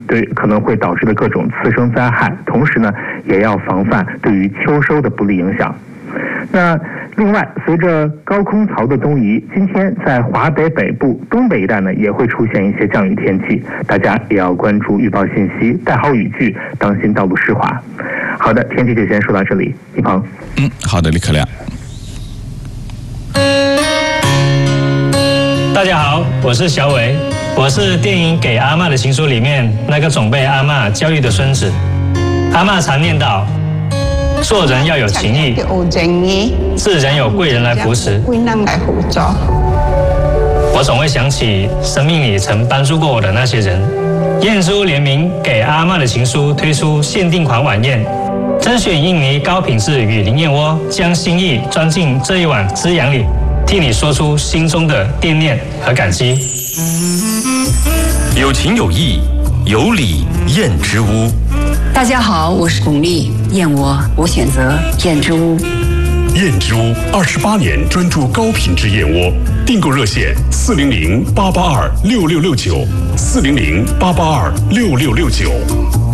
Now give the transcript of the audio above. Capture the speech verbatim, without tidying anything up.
对可能会导致的各种次生灾害，同时呢，也要防范对于秋收的不利影响。那另外，随着高空槽的东移，今天在华北北部、东北一带呢，也会出现一些降雨天气，大家也要关注预报信息，带好雨具，当心道路湿滑。好的，天气就先说到这里，一鹏。 嗯，好的，李可亮。 大家好，我是小伟，我是电影《给阿嬷的情书》里面那个总被阿嬷教育的孙子。阿嬷常念叨，做人要有情义，自然有贵人来扶持。我总会想起生命里曾帮助过我的那些人。燕珠联名《给阿嬷的情书》推出限定款晚宴，甄选印尼高品质雨林燕窝，将心意装进这一碗滋养里，替你说出心中的惦念和感激。 有情有义，有礼燕之屋。 大家好，我是巩俐，燕窝我选择燕之屋。 燕之屋二十八年专注高品质燕窝，订购热线四零零八八二六六六九，四零零八八二六六六九。